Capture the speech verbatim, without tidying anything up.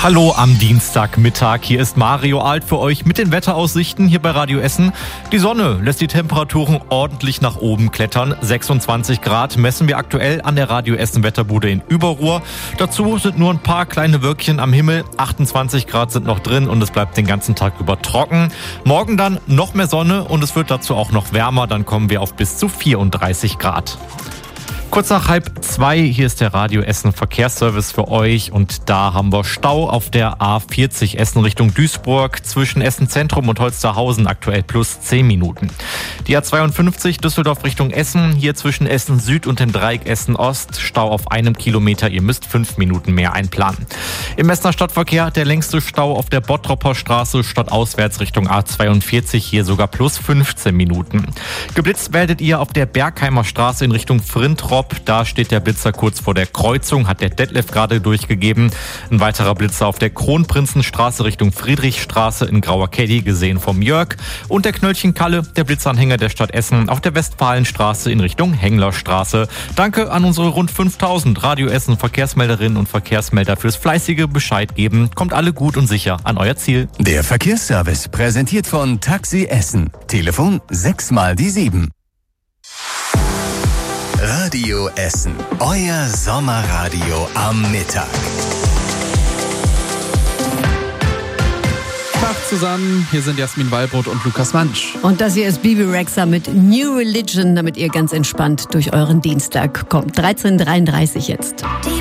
Hallo am Dienstagmittag, hier ist Mario Alt für euch mit den Wetteraussichten hier bei Radio Essen. Die Sonne lässt die Temperaturen ordentlich nach oben klettern. sechsundzwanzig Grad messen wir aktuell an der Radio Essen Wetterbude in Überruhr. Dazu sind nur ein paar kleine Wölkchen am Himmel. achtundzwanzig Grad sind noch drin und es bleibt den ganzen Tag über trocken. Morgen dann noch mehr Sonne und es wird dazu auch noch wärmer. Dann kommen wir auf bis zu vierunddreißig Grad. Kurz nach halb zwei, hier ist der Radio Essen Verkehrsservice für euch und da haben wir Stau auf der A vierzig Essen Richtung Duisburg zwischen Essen Zentrum und Holsterhausen, aktuell plus zehn Minuten. Die A zweiundfünfzig Düsseldorf Richtung Essen, hier zwischen Essen Süd und dem Dreieck Essen Ost, Stau auf einem Kilometer, ihr müsst fünf Minuten mehr einplanen. Im Essener Stadtverkehr der längste Stau auf der Bottropper Straße stadtauswärts Richtung A zweiundvierzig, hier sogar plus fünfzehn Minuten. Geblitzt werdet ihr auf der Bergheimer Straße in Richtung Frintrop. Da steht der Blitzer kurz vor der Kreuzung, hat der Detlef gerade durchgegeben. Ein weiterer Blitzer auf der Kronprinzenstraße Richtung Friedrichstraße in Grauer Caddy, gesehen vom Jörg. Und der Knöllchen Kalle, der Blitzanhänger der Stadt Essen, auf der Westfalenstraße in Richtung Henglerstraße. Danke an unsere rund fünftausend Radio Essen Verkehrsmelderinnen und Verkehrsmelder fürs fleißige Bescheid geben. Kommt alle gut und sicher an euer Ziel. Der Verkehrsservice präsentiert von Taxi Essen. Telefon sechs mal die sieben. Radio Essen, euer Sommerradio am Mittag. Tag zusammen, hier sind Jasmin Wallbrot und Lukas Mansch. Und das hier ist Bibi Rexha mit New Religion, damit ihr ganz entspannt durch euren Dienstag kommt. dreizehn Uhr dreiunddreißig jetzt.